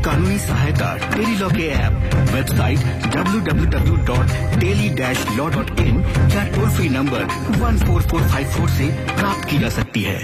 कानूनी सहायता टेलीलॉ के ऐप, वेबसाइट www.teli-law.in या टोल फ्री नंबर 14454 से प्राप्त की जा सकती है।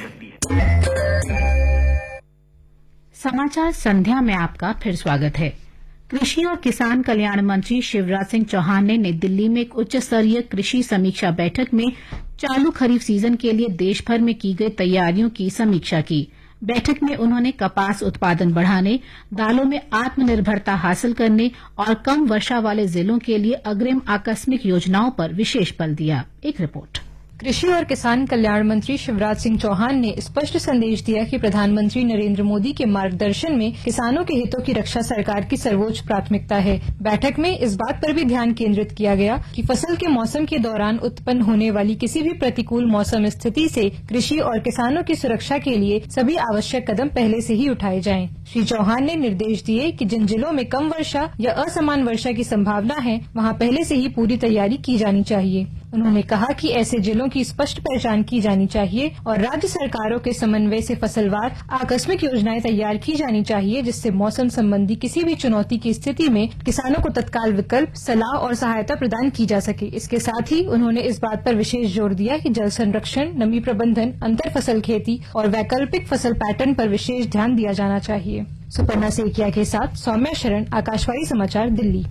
समाचार संध्या में आपका फिर स्वागत है। कृषि और किसान कल्याण मंत्री शिवराज सिंह चौहान ने नई दिल्ली में एक उच्च स्तरीय कृषि समीक्षा बैठक में चालू खरीफ सीजन के लिए देश भर में की गई तैयारियों की समीक्षा की। बैठक में उन्होंने कपास उत्पादन बढ़ाने, दालों में आत्मनिर्भरता हासिल करने और कम वर्षा वाले जिलों के लिए अग्रिम आकस्मिक योजनाओं पर विशेष बल दिया। एक रिपोर्ट। कृषि और किसान कल्याण मंत्री शिवराज सिंह चौहान ने स्पष्ट संदेश दिया कि प्रधानमंत्री नरेंद्र मोदी के मार्गदर्शन में किसानों के हितों की रक्षा सरकार की सर्वोच्च प्राथमिकता है। बैठक में इस बात पर भी ध्यान केंद्रित किया गया कि फसल के मौसम के दौरान उत्पन्न होने वाली किसी भी प्रतिकूल मौसम स्थिति से कृषि और किसानों की सुरक्षा के लिए सभी आवश्यक कदम पहले से ही उठाए जाएं। श्री चौहान ने निर्देश दिए कि जिन जिलों में कम वर्षा या असमान वर्षा की संभावना है, वहां पहले से ही पूरी तैयारी की जानी चाहिए। उन्होंने कहा कि ऐसे जिलों की स्पष्ट पहचान की जानी चाहिए और राज्य सरकारों के समन्वय से फसलवार आकस्मिक योजनाएं तैयार की जानी चाहिए, जिससे मौसम संबंधी किसी भी चुनौती की स्थिति में किसानों को तत्काल विकल्प, सलाह और सहायता प्रदान की जा सके। इसके साथ ही उन्होंने इस बात पर विशेष जोर दिया कि जल संरक्षण, नमी प्रबंधन, अंतर फसल खेती और वैकल्पिक फसल पैटर्न पर विशेष ध्यान दिया जाना चाहिए। सुपर्णा सेकिया के साथ सौम्या शरण, आकाशवाणी समाचार, दिल्ली।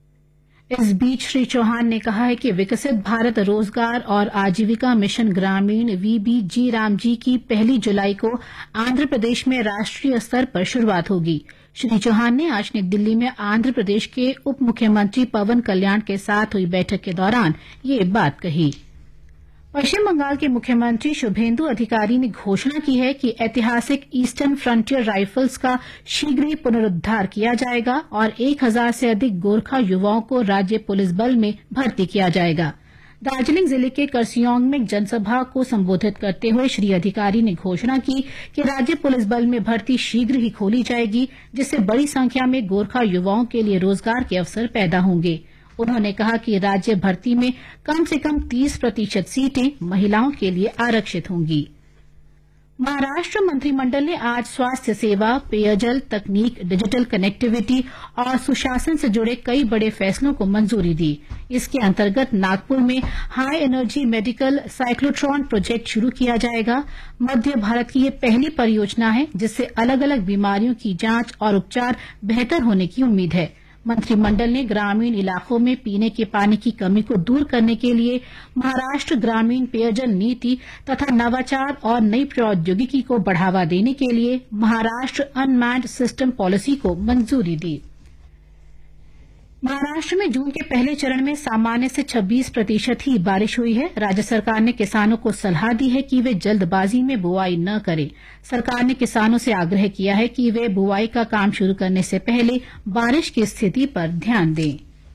इस बीच श्री चौहान ने कहा है कि विकसित भारत रोजगार और आजीविका मिशन ग्रामीण VBG रामजी की 1 जुलाई को आंध्र प्रदेश में राष्ट्रीय स्तर पर शुरुआत होगी। श्री चौहान ने आज नई दिल्ली में आंध्र प्रदेश के उप मुख्यमंत्री पवन कल्याण के साथ हुई बैठक के दौरान ये बात कही। पश्चिम बंगाल के मुख्यमंत्री शुभेंदु अधिकारी ने घोषणा की है कि ऐतिहासिक ईस्टर्न फ्रंटियर राइफल्स का शीघ्र ही पुनरुद्धार किया जाएगा और 1000 से अधिक गोरखा युवाओं को राज्य पुलिस बल में भर्ती किया जाएगा। दार्जिलिंग जिले के करसियोंग में एक जनसभा को संबोधित करते हुए श्री अधिकारी ने घोषणा की कि राज्य पुलिस बल में भर्ती शीघ्र ही खोली जाएगी, जिससे बड़ी संख्या में गोरखा युवाओं के लिए रोजगार के अवसर पैदा होंगे। उन्होंने कहा कि राज्य भर्ती में कम से कम 30% सीटें महिलाओं के लिए आरक्षित होंगी। महाराष्ट्र मंत्रिमंडल ने आज स्वास्थ्य सेवा, पेयजल, तकनीक, डिजिटल कनेक्टिविटी और सुशासन से जुड़े कई बड़े फैसलों को मंजूरी दी। इसके अंतर्गत नागपुर में high energy medical cyclotron project शुरू किया जाएगा। मध्य भारत की ये पहली परियोजना है जिससे अलग अलग बीमारियों की जांच और उपचार बेहतर होने की उम्मीद है। मंत्रिमंडल ने ग्रामीण इलाकों में पीने के पानी की कमी को दूर करने के लिए महाराष्ट्र ग्रामीण पेयजल नीति तथा नवाचार और नई प्रौद्योगिकी को बढ़ावा देने के लिए महाराष्ट्र अनमैन्ड सिस्टम पॉलिसी को मंजूरी दी। महाराष्ट्र में जून के पहले चरण में सामान्य से 26% ही बारिश हुई है। राज्य सरकार ने किसानों को सलाह दी है कि वे जल्दबाजी में बुआई न करें। सरकार ने किसानों से आग्रह किया है कि वे बुआई का काम शुरू करने से पहले बारिश की स्थिति पर ध्यान दें।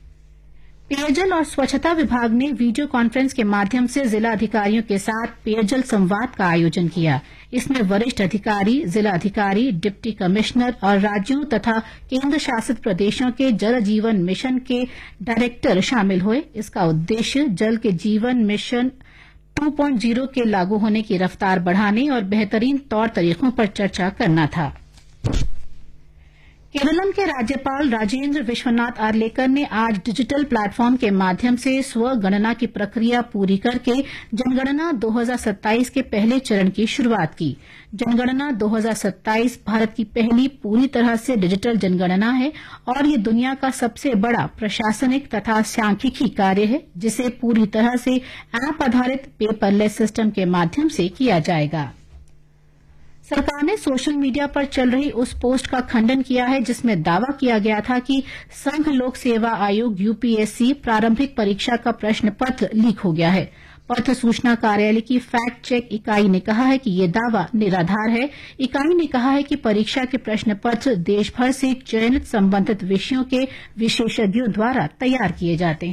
पेयजल और स्वच्छता विभाग ने वीडियो कॉन्फ्रेंस के माध्यम से जिला अधिकारियों के साथ पेयजल संवाद का आयोजन किया। इसमें वरिष्ठ अधिकारी, जिला अधिकारी, डिप्टी कमिश्नर और राज्यों तथा केंद्र शासित प्रदेशों के जल जीवन मिशन के डायरेक्टर शामिल हुए। इसका उद्देश्य जल के जीवन मिशन 2.0 के लागू होने की रफ्तार बढ़ाने और बेहतरीन तौर तरीकों पर चर्चा करना था। केरलम के राज्यपाल राजेंद्र विश्वनाथ आर्लेकर ने आज डिजिटल प्लेटफॉर्म के माध्यम से स्वगणना की प्रक्रिया पूरी करके जनगणना 2027 के पहले चरण की शुरुआत की। जनगणना 2027 भारत की पहली पूरी तरह से डिजिटल जनगणना है और ये दुनिया का सबसे बड़ा प्रशासनिक तथा सांख्यिकी कार्य है, जिसे पूरी तरह से ऐप आधारित पेपरलेस सिस्टम के माध्यम से किया जाएगा। सरकार ने सोशल मीडिया पर चल रही उस पोस्ट का खंडन किया है जिसमें दावा किया गया था कि संघ लोक सेवा आयोग UPSC प्रारंभिक परीक्षा का प्रश्न पत्र लीक हो गया है। पत्र सूचना कार्यालय की फैक्ट चेक इकाई ने कहा है कि ये दावा निराधार है। इकाई ने कहा है कि परीक्षा के प्रश्न पत्र देश भर से चयनित संबंधित विषयों के विशेषज्ञों द्वारा तैयार किए जाते हैं।